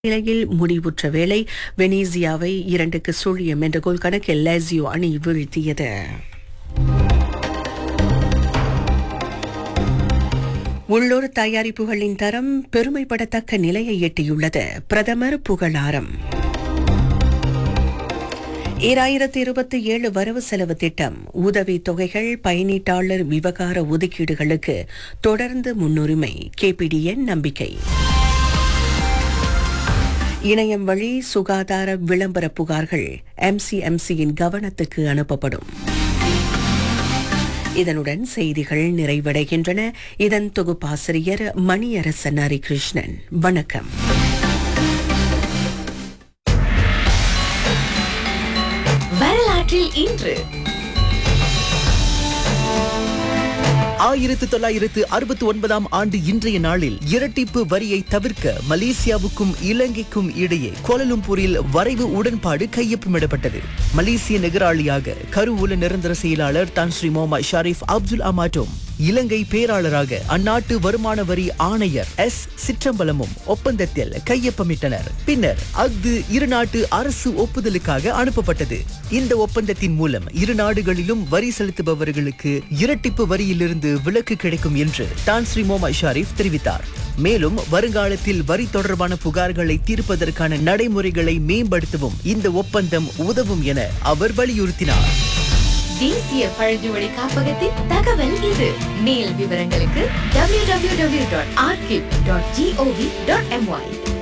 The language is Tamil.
நிலையில் முடிவுற்ற வேளை வெனிசியாவை 2-0 என்ற கோல் கணக்கில் லாசியோ அணி வீழ்த்தியது. உள்ளூர் தயாரிப்புகளின் தரம் பெருமைப்படத்தக்க நிலையை எட்டியுள்ளது. பிரதமர் புகழாரம். 2027 வரவு செலவு திட்டம் உதவி தொகைகள் பயனீட்டாளர் விவகார ஒதுக்கீடுகளுக்கு தொடர்ந்து முன்னுரிமை. KPDN நம்பிக்கை. இணையம் வழி சுகாதார விளம்பர புகார்கள் MCMCயின் கவனத்துக்கு அனுப்பப்படும். இதனுடன் செய்திகள் நிறைவடைகின்றன. இதன் தொகுப்பாசிரியர் மணியரசன் ஹரிகிருஷ்ணன். வணக்கம். வரலாற்றில் இன்று 1969 ஆண்டு இன்றைய நாளில் இரட்டிப்பு வரியை தவிர்க்க மலேசியாவுக்கும் இலங்கைக்கும் இடையே கோலலம்பூரில் வரைவு உடன்பாடு கையொப்பமிடப்பட்டது. மலேசிய நெகிராளியாக கருவூல நிரந்தர செயலாளர் தான் ஸ்ரீ முகமது ஷரீப் அப்துல் அமாட்டும், இலங்கை பேராளராக அந்நாட்டு வருமான வரி ஆணையர் சிற்றம்பலமும் ஒப்பந்தத்தில் கையொப்பமிட்டனர். பின்னர் அஃது இரு நாட்டு அரசு ஒப்புதலுக்காக அனுப்பப்பட்டது. இந்த ஒப்பந்தத்தின் மூலம் இரு நாடுகளிலும் வரி செலுத்துபவர்களுக்கு இரட்டிப்பு வரியிலிருந்து விலக்கு கிடைக்கும் என்று தான் ஸ்ரீ முகமது ஷரீப் தெரிவித்தார். மேலும் வருங்காலத்தில் வரி தொடர்பான புகார்களை தீர்ப்பதற்கான நடைமுறைகளை மேம்படுத்தவும் இந்த ஒப்பந்தம் உதவும் என அவர் வலியுறுத்தினார். தேசிய பழங்குடி காப்பகத்தின் தகவல் இது. மேல் விவரங்களுக்கு www.archive.gov.my